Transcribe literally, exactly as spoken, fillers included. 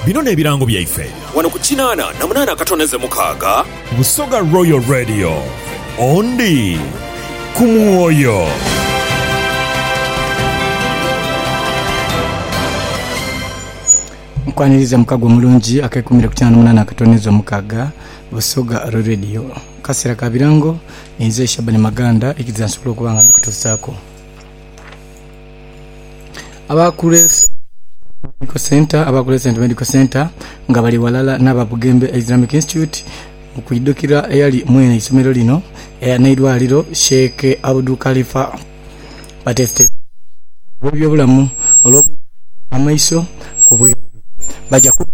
bino n'ebirango byaife wano ku kinaana na munaana akatoneze mukaaga Busoga Royal Radio ondi ku mwoyo. Mkwaniriza mukagwa mulungi akakumira ku kinaana munaana akatoneze mukaaga Busoga Royal Radio kasera kabirango ninze Shabani Maganda ikizansulo kubanga bikutusaako abakule Medical Center abakule Center Medical Center nga bali walala n'ababugembe Islamic Institute okuyidukira eyali mwene isomero lino eya naidwaliro Sheikh Abdul Khalifa bateste bobyo bulamu olwo amaiso kubwe baja ku